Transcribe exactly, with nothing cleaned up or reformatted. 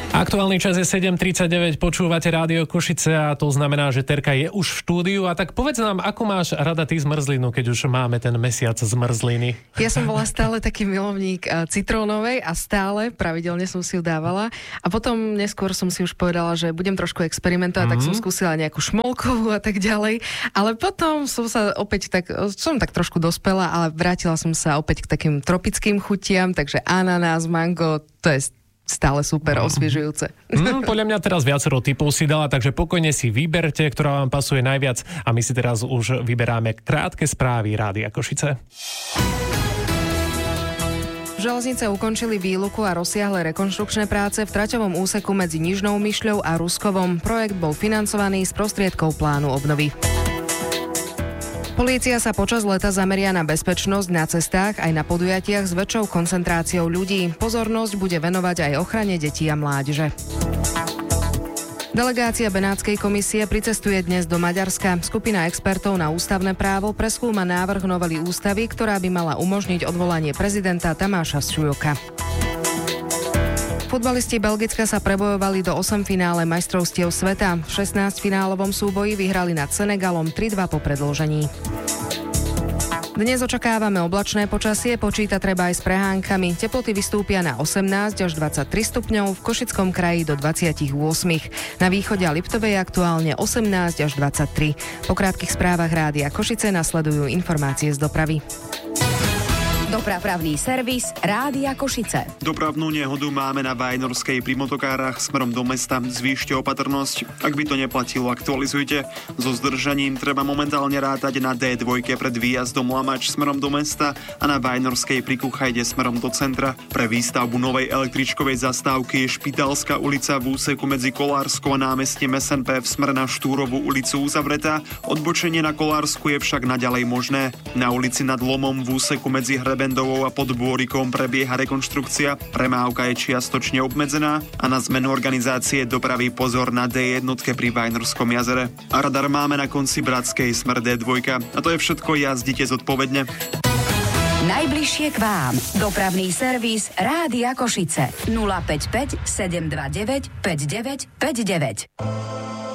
Aktuálny čas je sedem tridsaťdeväť, počúvate Rádio Košice a to znamená, že Terka je už v štúdiu. A tak povedz nám, ako máš rada ty zmrzlinu, keď už máme ten mesiac zmrzliny? Ja som bola stále taký milovník citrónovej a stále pravidelne som si ju dávala. A potom neskôr som si už povedala, že budem trošku experimentovať, mm. tak som skúsila nejakú šmolkovú a tak ďalej. Ale potom som sa opäť tak, som tak trošku dospela, ale vrátila som sa opäť k takým tropickým chutiam, takže ananás, mango, to je stále super osviežujúce. No, podľa mňa teraz viacero typov si dala, takže pokojne si vyberte, ktorá vám pasuje najviac. A my si teraz už vyberáme krátke správy Rádia Košice. Železnice ukončili výluku a rozsiahle rekonštrukčné práce v traťovom úseku medzi Nižnou Myšľou a Ruskovom. Projekt bol financovaný z prostriedkov plánu obnovy. Polícia sa počas leta zameria na bezpečnosť na cestách aj na podujatiach s väčšou koncentráciou ľudí. Pozornosť bude venovať aj ochrane detí a mládeže. Delegácia Benátskej komisie pricestuje dnes do Maďarska. Skupina expertov na ústavné právo preskúma návrh novely ústavy, ktorá by mala umožniť odvolanie prezidenta Tamáša Šujoka. Futbalisti Belgicka sa prebojovali do osemfinále majstrovstiev sveta. V šestnásťfinálovom súboji vyhrali nad Senegalom tri dva po predĺžení. Dnes očakávame oblačné počasie, počíta treba aj s prehánkami. Teploty vystúpia na osemnásť až dvadsaťtri stupňov, v Košickom kraji do dvadsaťosem. Na východe a Liptovej aktuálne osemnásť až dvadsaťtri. Po krátkych správach Rádia Košice nasledujú informácie z dopravy. Dopravný servis Rádia Košice. Dopravnú nehodu máme na Vajnorskej pri motokárach smerom do mesta. Zvýšte opatrnosť. Ak by to neplatilo, aktualizujte. So zdržaním treba momentálne rátať na dé dva pred výjazdom Lamač smerom do mesta a na Vajnorskej pri Kuchajde smerom do centra. Pre výstavbu novej električkovej zastávky je Špitálska ulica v úseku medzi Kolárskou a námestím es en pé v smere na Štúrovú ulicu uzavretá. Odbočenie na Kolársku je však naďalej možné. Na ulici Nad Lomom v úseku medzi Bendovou a pod Bôrikom prebieha rekonštrukcia, premávka je čiastočne obmedzená a na zmenu organizácie dopravy pozor na dé jedna pri Vajnorskom jazere. A radar máme na konci Bratskej smer dé dva. A to je všetko, jazdite zodpovedne. Najbližšie k vám. Dopravný servis Rádia Košice. nula päť päť sedem dva deväť päť deväť päť deväť.